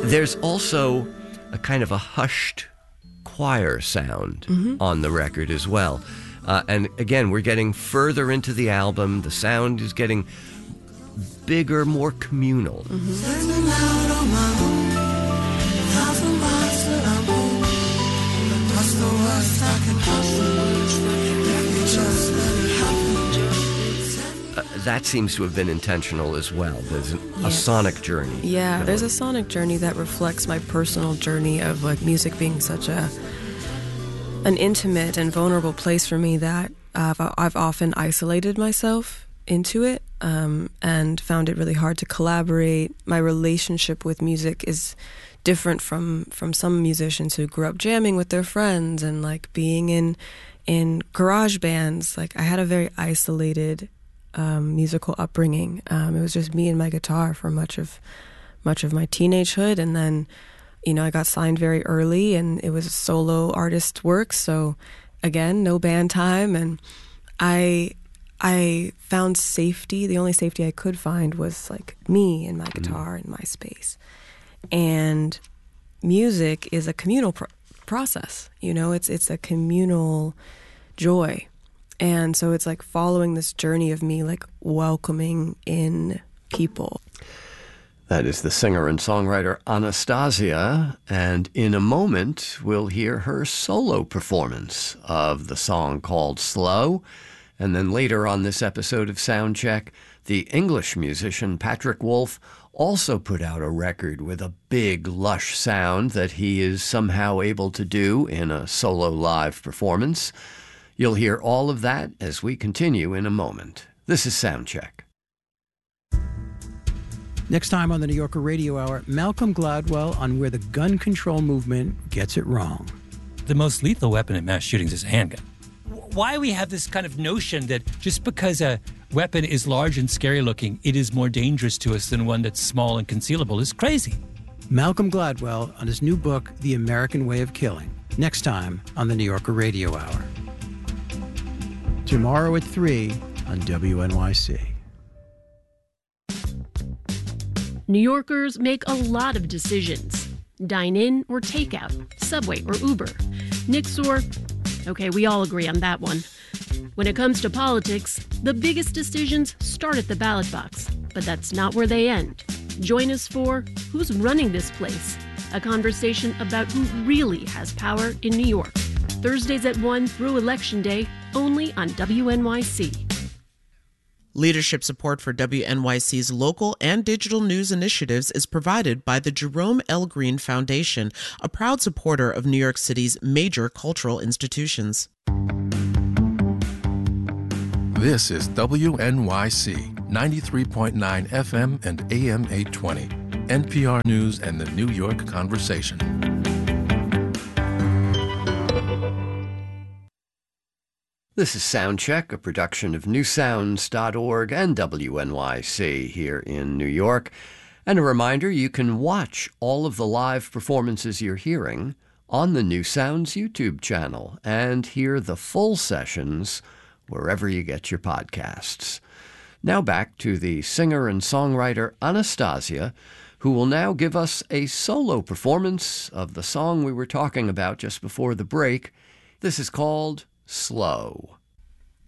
There's also a kind of a hushed choir sound on the record as well. And again, we're getting further into the album. The sound is getting bigger, more communal. That seems to have been intentional as well. There's a sonic journey. Yeah, there's a sonic journey that reflects my personal journey of like music being such an intimate and vulnerable place for me that I've often isolated myself into it and found it really hard to collaborate. My relationship with music is different from some musicians who grew up jamming with their friends and like being in garage bands. Like I had a very isolated musical upbringing. It was just me and my guitar for much of my teenagehood, and then I got signed very early, and it was solo artist work. So again, no band time, and I found safety. The only safety I could find was like me and my guitar and my space. And music is a communal process. It's a communal joy. And so it's like following this journey of me like welcoming in people. That is the singer and songwriter Anastasia, and in a moment we'll hear her solo performance of the song called Slow. And then later on this episode of Soundcheck, the English musician Patrick Wolf also put out a record with a big, lush sound that he is somehow able to do in a solo live performance. You'll hear all of that as we continue in a moment. This is Soundcheck. Next time on the New Yorker Radio Hour, Malcolm Gladwell on where the gun control movement gets it wrong. The most lethal weapon in mass shootings is a handgun. Why we have this kind of notion that just because a weapon is large and scary looking, it is more dangerous to us than one that's small and concealable is crazy. Malcolm Gladwell on his new book, The American Way of Killing. Next time on the New Yorker Radio Hour. Tomorrow at 3 on WNYC. New Yorkers make a lot of decisions. Dine in or takeout, Subway or Uber, Nix or... Okay, we all agree on that one. When it comes to politics, the biggest decisions start at the ballot box, but that's not where they end. Join us for Who's Running This Place? A conversation about who really has power in New York. Thursdays at 1 through Election Day, only on WNYC. Leadership support for WNYC's local and digital news initiatives is provided by the Jerome L. Green Foundation, a proud supporter of New York City's major cultural institutions. This is WNYC 93.9 FM and AM 820, NPR News and the New York Conversation. This is Soundcheck, a production of newsounds.org and WNYC here in New York. And a reminder, you can watch all of the live performances you're hearing on the New Sounds YouTube channel and hear the full sessions wherever you get your podcasts. Now back to the singer and songwriter Anastasia, who will now give us a solo performance of the song we were talking about just before the break. This is called Slow.